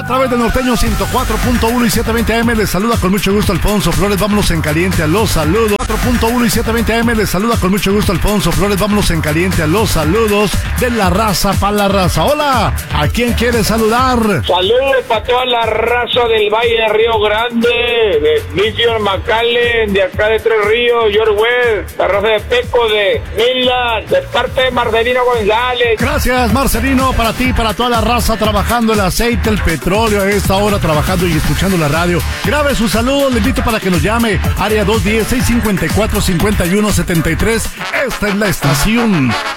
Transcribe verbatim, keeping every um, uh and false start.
A través del norteño ciento cuatro punto uno y setecientos veinte A M les saluda con mucho gusto Alfonso Flores. Vámonos en caliente a los saludos. cuatro punto uno y setecientos veinte A M les saluda con mucho gusto Alfonso Flores. Vámonos en caliente a los saludos de la raza para la raza. Hola, ¿a quién quiere saludar? Saludos para toda la raza del Valle de Río Grande, de Mission McAllen, de acá de Tres Ríos, George West, la raza de Peco, de Midland, de parte de Marcelino González. Gracias, Marcelino, para ti, para toda la raza trabajando el aceite, el petróleo, a esta hora trabajando y escuchando la radio. Grabe su saludo, le invito para que nos llame, área dos uno cero, seis cinco cuatro, cinco uno siete tres. Esta es la estación